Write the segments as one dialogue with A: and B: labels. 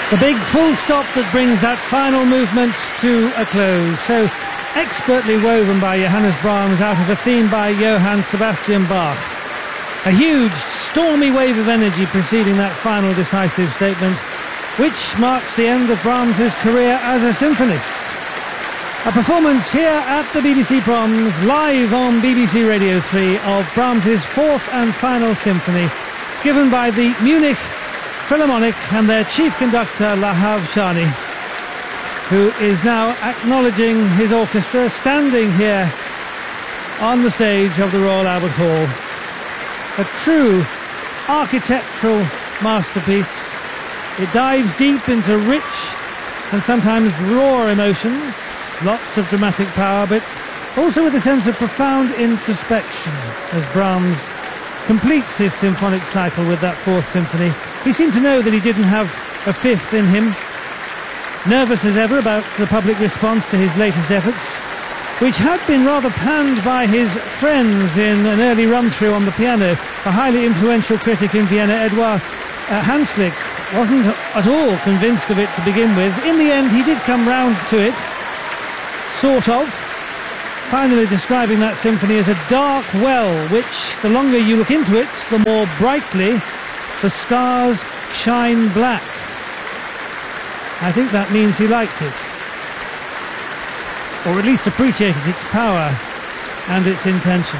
A: The big full stop that brings that final movement to a close. So expertly woven by Johannes Brahms out of a theme by Johann Sebastian Bach. A huge, stormy wave of energy preceding that final decisive statement, which marks the end of Brahms's career as a symphonist. A performance here at the BBC Proms, live on BBC Radio 3, of Brahms's fourth and final symphony, given by the Munich Philharmonic and their chief conductor, Lahav Shani, who is now acknowledging his orchestra, standing here on the stage of the Royal Albert Hall. A true architectural masterpiece. It dives deep into rich and sometimes raw emotions, lots of dramatic power, but also with a sense of profound introspection as Brahms completes his symphonic cycle with that fourth symphony. He seemed to know that he didn't have a fifth in him. Nervous as ever about the public response to his latest efforts, which had been rather panned by his friends in an early run-through on the piano. A highly influential critic in Vienna, Edouard Hanslick, wasn't at all convinced of it to begin with. In the end, he did come round to it, sort of, finally describing that symphony as a dark well, which, the longer you look into it, the more brightly the stars shine black. I think that means he liked it, or at least appreciated its power and its intention.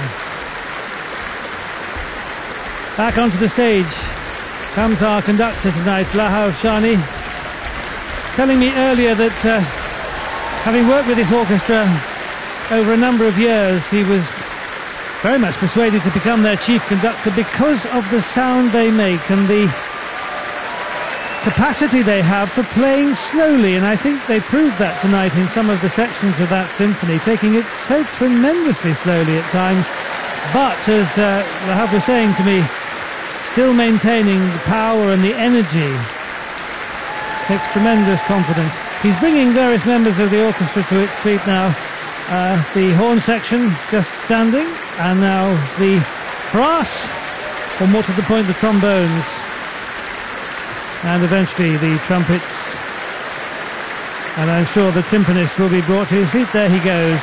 A: Back onto the stage comes our conductor tonight, Lahav Shani, telling me earlier that having worked with this orchestra over a number of years, he was very much persuaded to become their chief conductor because of the sound they make and the capacity they have for playing slowly. And I think they proved that tonight in some of the sections of that symphony, taking it so tremendously slowly at times, but as Lahav was saying to me, still maintaining the power and the energy. Takes tremendous confidence. He's bringing various members of the orchestra to its feet now. The horn section just standing, and now the brass, or more to the point, the trombones, and eventually the trumpets, and I'm sure the timpanist will be brought to his feet. There he goes.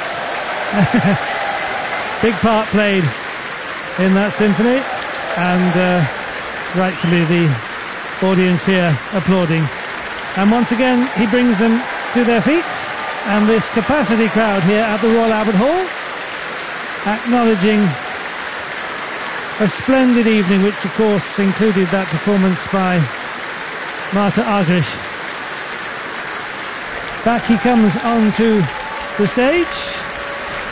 A: Big part played in that symphony, and rightfully the audience here applauding. And once again he brings them to their feet, and this capacity crowd here at the Royal Albert Hall acknowledging a splendid evening, which of course included that performance by Marta Argerich. Back he comes onto the stage.